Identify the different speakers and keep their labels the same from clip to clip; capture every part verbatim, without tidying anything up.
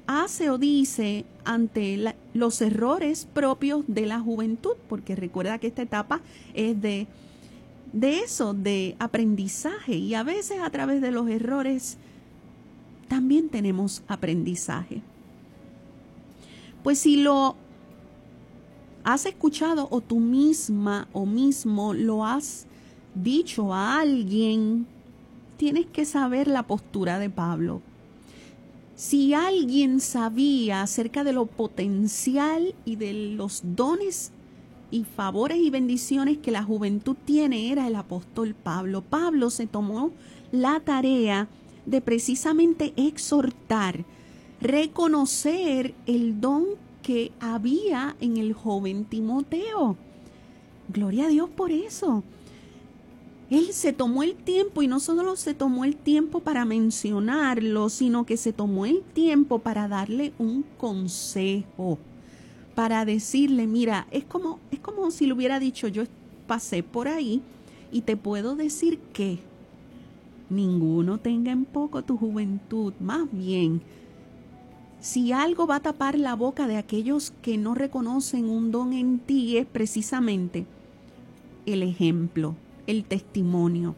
Speaker 1: hace o dice ante la, los errores propios de la juventud, porque recuerda que esta etapa es de, de eso, de aprendizaje, y a veces a través de los errores también tenemos aprendizaje. Pues si lo has escuchado o tú misma o mismo lo has dicho a alguien, tienes que saber la postura de Pablo. Si alguien sabía acerca de lo potencial y de los dones y favores y bendiciones que la juventud tiene, era el apóstol Pablo. Pablo se tomó la tarea de precisamente exhortar, reconocer el don que había en el joven Timoteo. Gloria a Dios por eso. Él se tomó el tiempo, y no solo se tomó el tiempo para mencionarlo, sino que se tomó el tiempo para darle un consejo, para decirle, mira, es como, es como si le hubiera dicho, yo pasé por ahí y te puedo decir que ninguno tenga en poco tu juventud. Más bien, si algo va a tapar la boca de aquellos que no reconocen un don en ti, es precisamente el ejemplo, el testimonio.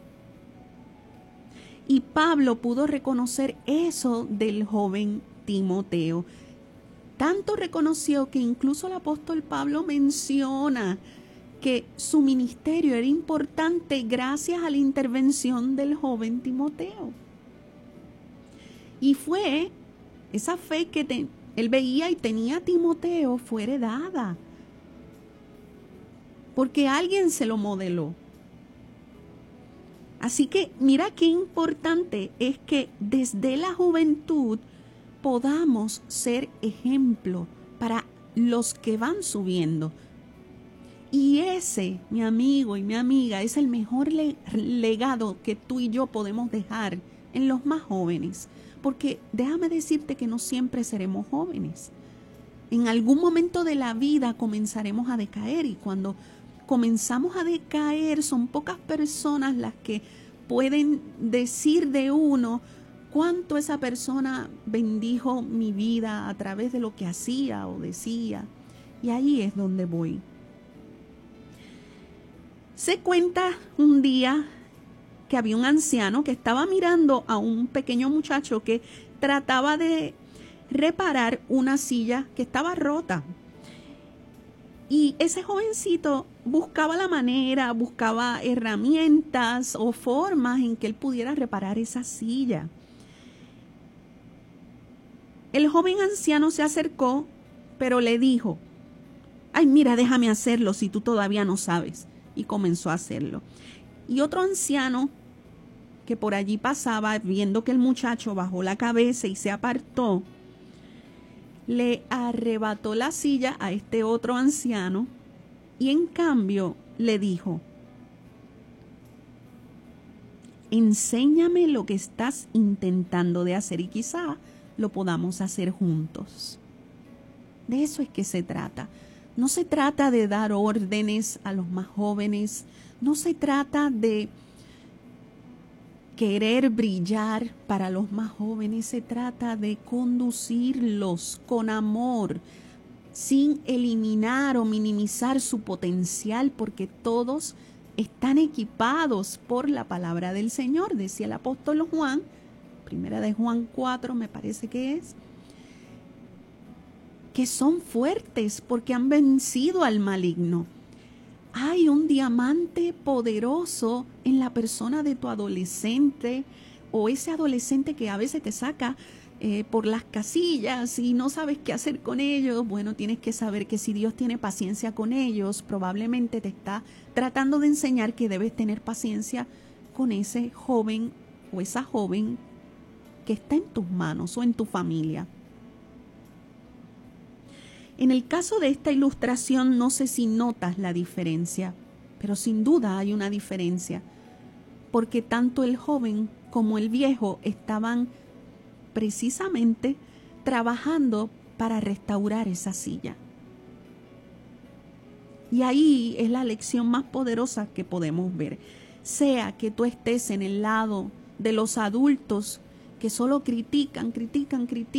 Speaker 1: Y Pablo pudo reconocer eso del joven Timoteo. Tanto reconoció que incluso el apóstol Pablo menciona que su ministerio era importante gracias a la intervención del joven Timoteo. Y fue esa fe que te, él veía y tenía a Timoteo fue heredada, porque alguien se lo modeló. Así que mira qué importante es que desde la juventud podamos ser ejemplo para los que van subiendo. Y ese, mi amigo y mi amiga, es el mejor le- legado que tú y yo podemos dejar en los más jóvenes. Porque déjame decirte que no siempre seremos jóvenes. En algún momento de la vida comenzaremos a decaer, y cuando comenzamos a decaer son pocas personas las que pueden decir de uno cuánto esa persona bendijo mi vida a través de lo que hacía o decía. Y ahí es donde voy. Se cuenta un día que había un anciano que estaba mirando a un pequeño muchacho que trataba de reparar una silla que estaba rota. Y ese jovencito buscaba la manera, buscaba herramientas o formas en que él pudiera reparar esa silla. El joven anciano se acercó, pero le dijo, ay, mira, déjame hacerlo si tú todavía no sabes. Y comenzó a hacerlo. Y otro anciano que por allí pasaba, viendo que el muchacho bajó la cabeza y se apartó, le arrebató la silla a este otro anciano y en cambio le dijo, enséñame lo que estás intentando de hacer y quizá lo podamos hacer juntos. De eso es que se trata. No se trata de dar órdenes a los más jóvenes, no se trata de querer brillar para los más jóvenes, se trata de conducirlos con amor, sin eliminar o minimizar su potencial, porque todos están equipados por la palabra del Señor. Decía el apóstol Juan, primera de Juan cuatro me parece que es, que son fuertes porque han vencido al maligno. Hay un diamante poderoso en la persona de tu adolescente, o ese adolescente que a veces te saca eh, por las casillas y no sabes qué hacer con ellos. Bueno, tienes que saber que si Dios tiene paciencia con ellos, probablemente te está tratando de enseñar que debes tener paciencia con ese joven o esa joven que está en tus manos o en tu familia. En el caso de esta ilustración, no sé si notas la diferencia, pero sin duda hay una diferencia, porque tanto el joven como el viejo estaban precisamente trabajando para restaurar esa silla. Y ahí es la lección más poderosa que podemos ver. Sea que tú estés en el lado de los adultos que solo critican, critican, critican,